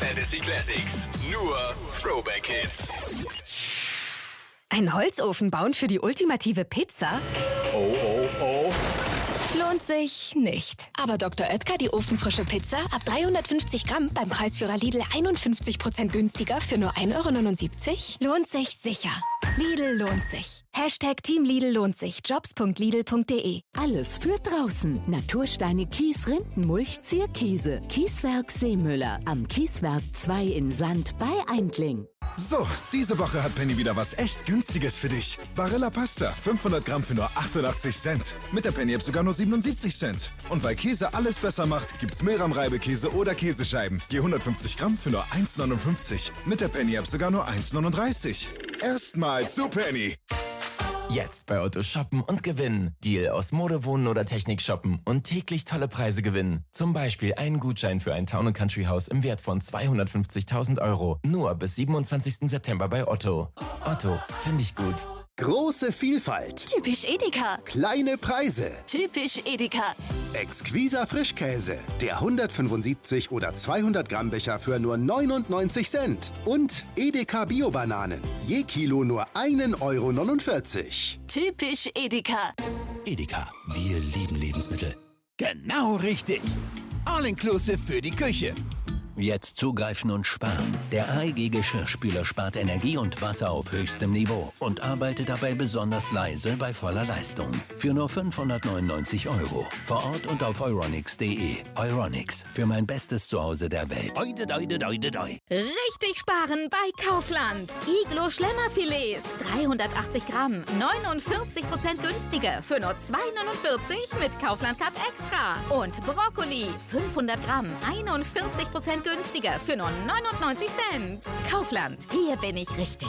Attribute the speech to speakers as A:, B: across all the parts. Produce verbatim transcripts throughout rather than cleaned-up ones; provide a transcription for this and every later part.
A: Fantasy Classics. Nur Throwback Hits.
B: Ein Holzofen bauen für die ultimative Pizza?
C: Oh, oh, oh.
B: Lohnt sich nicht. Aber Doktor Oetker, die ofenfrische Pizza, ab dreihundertfünfzig Gramm beim Preisführer Lidl einundfünfzig Prozent günstiger für nur ein Euro neunundsiebzig? Lohnt sich sicher. Lidl lohnt sich. Hashtag Team Lidl lohnt sich. Jobs punkt lidl punkt de.
D: Alles für draußen. Natursteine, Kies, Rindenmulch, Zierkiese. Kieswerk Seemüller. Am Kieswerk zwei in Sand bei Eindling.
E: So, diese Woche hat Penny wieder was echt Günstiges für dich. Barilla Pasta, fünfhundert Gramm für nur achtundachtzig Cent. Mit der Penny-App sogar nur siebenundsiebzig Cent. Und weil Käse alles besser macht, gibt's Milram-Reibekäse oder Käsescheiben. Je hundertfünfzig Gramm für nur eins neunundfünfzig. Mit der Penny-App sogar nur eins neununddreißig. Erstmal zu Penny.
F: Jetzt bei Otto shoppen und gewinnen. Deal aus Mode, Wohnen oder Technik shoppen und täglich tolle Preise gewinnen. Zum Beispiel einen Gutschein für ein Town- und Country-Haus im Wert von zweihundertfünfzigtausend Euro. Nur bis siebenundzwanzigsten September bei Otto. Otto, finde ich gut.
G: Große Vielfalt.
H: Typisch Edeka.
G: Kleine Preise.
H: Typisch Edeka.
G: Exquiser Frischkäse. Der hundertfünfundsiebzig oder zweihundert Gramm Becher für nur neunundneunzig Cent. Und Edeka Bio-Bananen. Je Kilo nur ein Euro neunundvierzig.
H: Typisch Edeka.
I: Edeka, wir lieben Lebensmittel. Genau richtig. All-inclusive für die Küche. Jetzt zugreifen und sparen. Der A E G Geschirrspüler spart Energie und Wasser auf höchstem Niveau und arbeitet dabei besonders leise bei voller Leistung. Für nur fünfhundertneunundneunzig Euro. Vor Ort und auf euronics punkt de. Euronics, für mein bestes Zuhause der Welt. Oide, oide, oide, oide.
B: Richtig sparen bei Kaufland. Iglo Schlemmerfilets, dreihundertachtzig Gramm, neunundvierzig Prozent günstiger für nur zwei neunundvierzig mit Kaufland Cut Extra. Und Brokkoli, fünfhundert Gramm, einundvierzig Prozent günstiger für nur neunundneunzig Cent. Kaufland, hier bin ich richtig.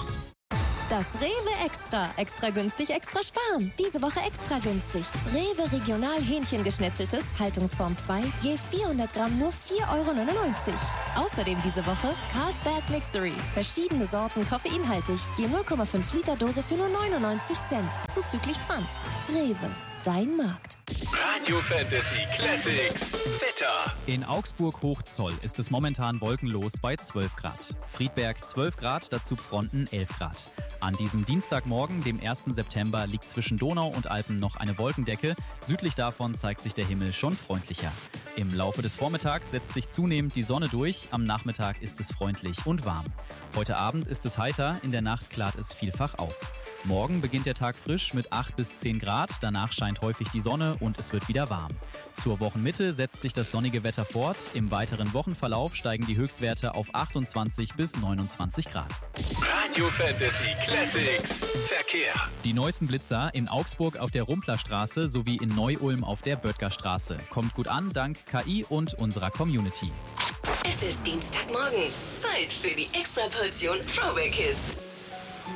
J: Das Rewe Extra. Extra günstig, extra sparen. Diese Woche extra günstig. Rewe Regional Hähnchengeschnetzeltes, Haltungsform zwei, je vierhundert Gramm nur vier Euro neunundneunzig. Außerdem diese Woche Carlsberg Mixery. Verschiedene Sorten koffeinhaltig, je null Komma fünf Liter Dose für nur neunundneunzig Cent. Zuzüglich Pfand. Rewe, dein Markt.
A: Radio Fantasy Classics. Wetter.
K: In Augsburg-Hochzoll ist es momentan wolkenlos bei zwölf Grad. Friedberg zwölf Grad, dazu Pfronten elf Grad. An diesem Dienstagmorgen, dem ersten September, liegt zwischen Donau und Alpen noch eine Wolkendecke. Südlich davon zeigt sich der Himmel schon freundlicher. Im Laufe des Vormittags setzt sich zunehmend die Sonne durch. Am Nachmittag ist es freundlich und warm. Heute Abend ist es heiter, in der Nacht klart es vielfach auf. Morgen beginnt der Tag frisch mit acht bis zehn Grad, danach scheint häufig die Sonne und es wird wieder warm. Zur Wochenmitte setzt sich das sonnige Wetter fort, im weiteren Wochenverlauf steigen die Höchstwerte auf achtundzwanzig bis neunundzwanzig Grad.
A: Radio Fantasy Classics. Verkehr.
K: Die neuesten Blitzer in Augsburg auf der Rumplerstraße sowie in Neu-Ulm auf der Böttgerstraße. Kommt gut an, dank K I und unserer Community.
H: Es ist Dienstagmorgen. Zeit für die Extraportion Throwback Hits.